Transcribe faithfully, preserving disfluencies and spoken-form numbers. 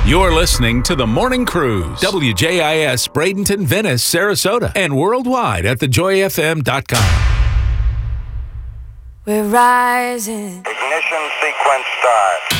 You're listening to The Morning Cruise, W J I S, Bradenton, Venice, Sarasota, and worldwide at the joy f m dot com. We're rising. Ignition sequence start.